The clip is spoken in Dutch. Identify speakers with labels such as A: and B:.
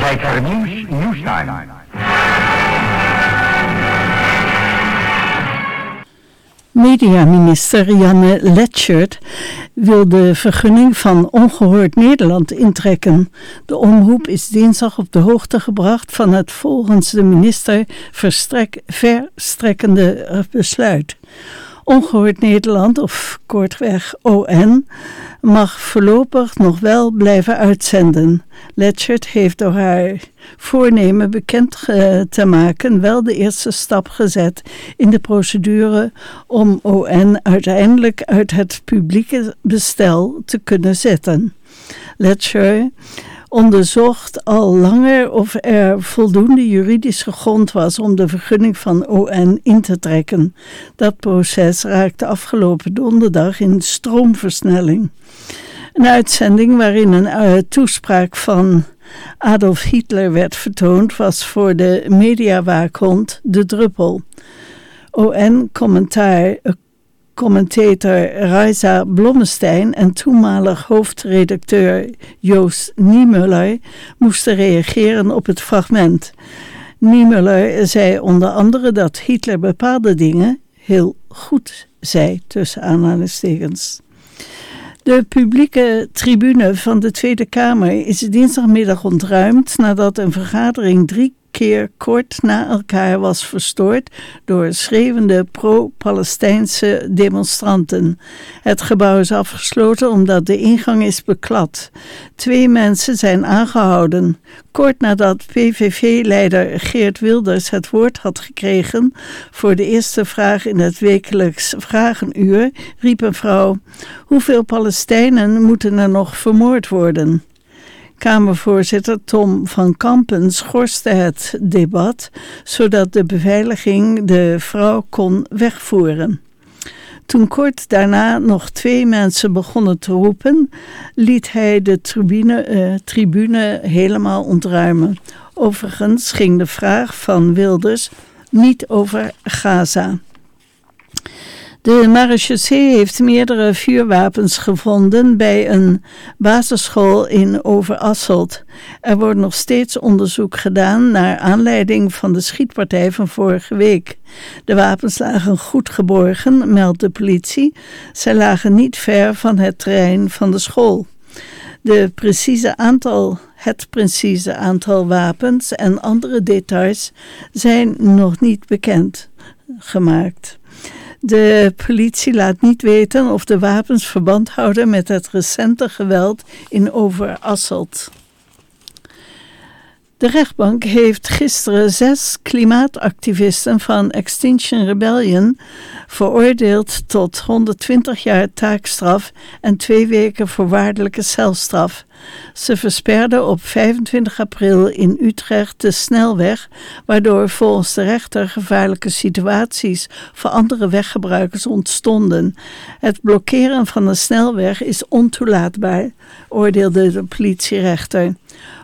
A: Tijd voor het nieuws, Nieuwstime.
B: Mediaminister Janne Letchert wil de vergunning van Ongehoord Nederland intrekken. De omroep is dinsdag op de hoogte gebracht van het volgens de minister verstrekkende besluit. Ongehoord Nederland, of kortweg ON, mag voorlopig nog wel blijven uitzenden. Letchert heeft door haar voornemen bekend te maken wel de eerste stap gezet in de procedure om ON uiteindelijk uit het publieke bestel te kunnen zetten. Letchert onderzocht al langer of er voldoende juridische grond was om de vergunning van ON in te trekken. Dat proces raakte afgelopen donderdag in stroomversnelling. Een uitzending waarin een toespraak van Adolf Hitler werd vertoond was voor de mediawaakhond De Druppel. ON-commentator Raisa Blommestein en toenmalig hoofdredacteur Joost Niemuller moesten reageren op het fragment. Niemuller zei onder andere dat Hitler bepaalde dingen heel goed zei, tussen aanhalingstekens. De publieke tribune van de Tweede Kamer is dinsdagmiddag ontruimd nadat een vergadering 3 keer kort na elkaar was verstoord door schreeuwende pro-Palestijnse demonstranten. Het gebouw is afgesloten omdat de ingang is beklad. 2 mensen zijn aangehouden. Kort nadat PVV-leider Geert Wilders het woord had gekregen voor de eerste vraag in het wekelijks vragenuur, riep een vrouw: "Hoeveel Palestijnen moeten er nog vermoord worden?" Kamervoorzitter Tom van Kampen schorste het debat, zodat de beveiliging de vrouw kon wegvoeren. Toen kort daarna nog 2 mensen begonnen te roepen, liet hij de tribune helemaal ontruimen. Overigens ging de vraag van Wilders niet over Gaza. De marechaussee heeft meerdere vuurwapens gevonden bij een basisschool in Overasselt. Er wordt nog steeds onderzoek gedaan naar aanleiding van de schietpartij van vorige week. De wapens lagen goed geborgen, meldt de politie. Zij lagen niet ver van het terrein van de school. Het precieze aantal wapens en andere details zijn nog niet bekend gemaakt. De politie laat niet weten of de wapens verband houden met het recente geweld in Overasselt. De rechtbank heeft gisteren 6 klimaatactivisten van Extinction Rebellion veroordeeld tot 120 jaar taakstraf en 2 weken voorwaardelijke celstraf. Ze versperden op 25 april in Utrecht de snelweg, waardoor volgens de rechter gevaarlijke situaties voor andere weggebruikers ontstonden. Het blokkeren van de snelweg is ontoelaatbaar, oordeelde de politierechter.